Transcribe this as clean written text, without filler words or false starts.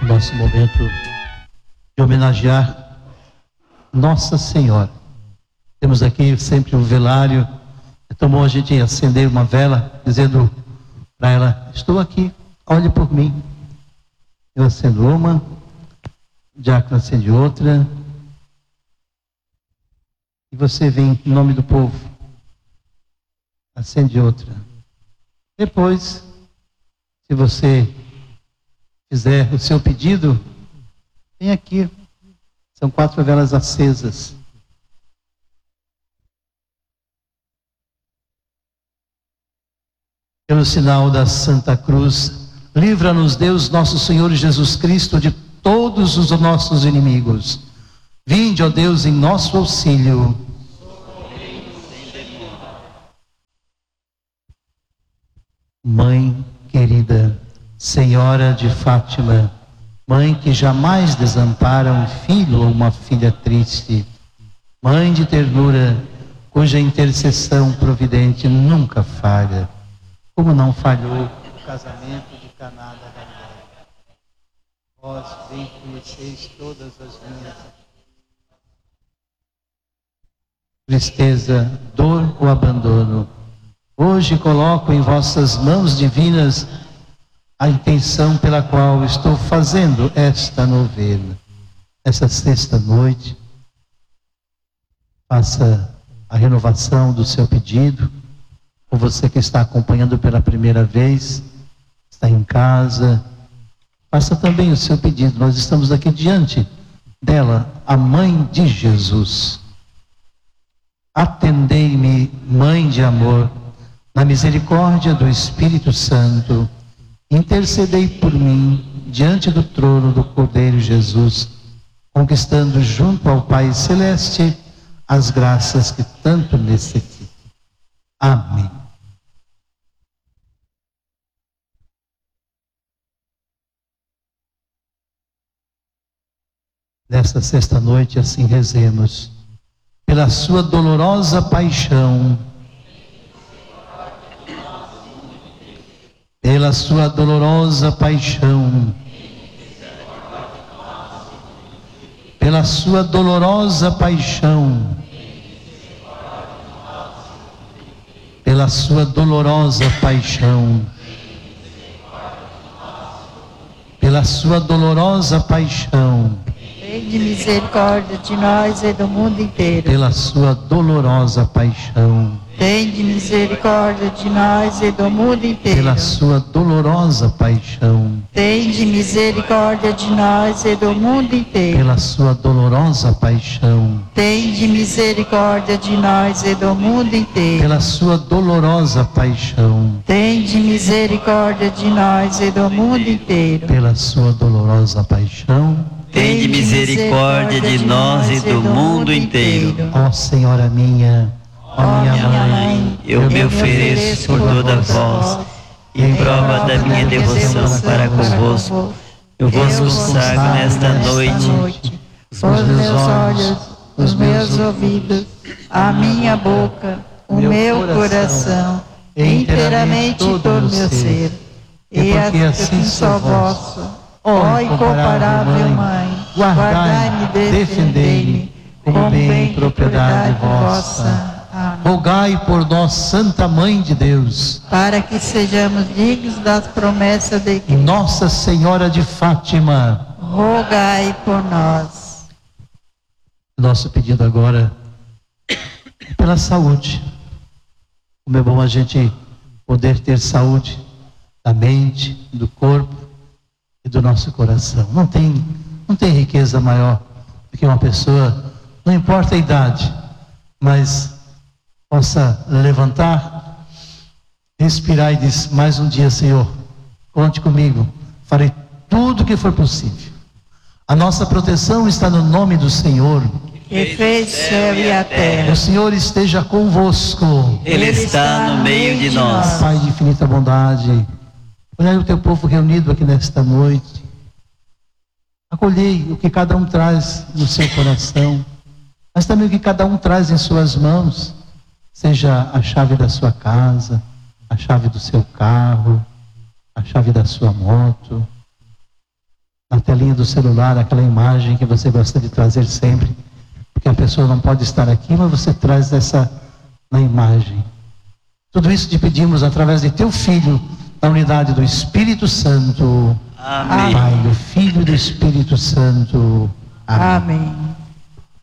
Nosso momento de homenagear Nossa Senhora. Temos aqui sempre um velário. É bom a gente acender uma vela, dizendo para ela: estou aqui, olhe por mim. Eu acendo uma, o diácono acende outra, e você vem em nome do povo, acende outra. Depois, se você fizer o seu pedido, vem aqui. São 4 velas acesas. Pelo sinal da Santa Cruz, livra-nos Deus nosso Senhor Jesus Cristo de todos os nossos inimigos. Vinde, ó Deus, em nosso auxílio. Mãe querida, Senhora de Fátima, Mãe que jamais desampara um filho ou uma filha triste, Mãe de ternura, cuja intercessão providente nunca falha, como não falhou o casamento de Caná da Galileia. Vós bem conheceis todas as minhas tristeza, dor ou abandono. Hoje coloco em vossas mãos divinas a intenção pela qual estou fazendo esta novena, essa sexta noite. Faça a renovação do seu pedido, ou você que está acompanhando pela primeira vez, está em casa, faça também o seu pedido. Nós estamos aqui diante dela, a Mãe de Jesus. Atendei-me, Mãe de amor, na misericórdia do Espírito Santo, intercedei por mim diante do trono do Cordeiro Jesus, conquistando junto ao Pai Celeste as graças que tanto necessito. Amém. Nesta sexta noite, assim rezemos. Pela sua dolorosa paixão, pela sua dolorosa paixão, pela sua dolorosa paixão, pela sua dolorosa paixão, pela sua dolorosa paixão, tende misericórdia de nós e do mundo inteiro. Pela sua dolorosa paixão, tende misericórdia de nós e do mundo inteiro. Pela sua dolorosa paixão, tende misericórdia de nós e do mundo inteiro. Pela sua dolorosa paixão, tende misericórdia de nós e do mundo inteiro. Pela sua dolorosa paixão, tende misericórdia de nós e do mundo inteiro. Pela sua dolorosa paixão, tende misericórdia de nós e do mundo inteiro. Ó Senhora minha, ó minha mãe, eu me ofereço por toda vós, em prova da minha devoção para convosco. Eu vos consagro nesta noite os meus olhos, os meus ouvidos, a minha boca, o meu coração, inteiramente todo o meu ser. E assim sou vosso. Ó incomparável Mãe, guardai-me, defendei-me, como bem propriedade vossa. Amém. Rogai por nós, Santa Mãe de Deus, para que sejamos dignos das promessas de Cristo. Nossa Senhora de Fátima, rogai por nós. Nosso pedido agora é pela saúde. Como é bom a gente poder ter saúde da mente, do corpo e do nosso coração. Não tem riqueza maior do que uma pessoa, não importa a idade, mas possa levantar, respirar e dizer: mais um dia, Senhor, conte comigo, farei tudo o que for possível. A nossa proteção está no nome do Senhor, que fez o céu e a terra. O Senhor esteja convosco. Ele está no meio de nós. Pai de infinita bondade, olhai o teu povo reunido aqui nesta noite. Acolhei o que cada um traz no seu coração, mas também o que cada um traz em suas mãos, seja a chave da sua casa, a chave do seu carro, a chave da sua moto, na telinha do celular, aquela imagem que você gosta de trazer sempre, porque a pessoa não pode estar aqui, mas você traz essa na imagem. Tudo isso te pedimos através de teu Filho, na unidade do Espírito Santo. Amém. Pai, do Filho e do Espírito Santo. Amém. Amém.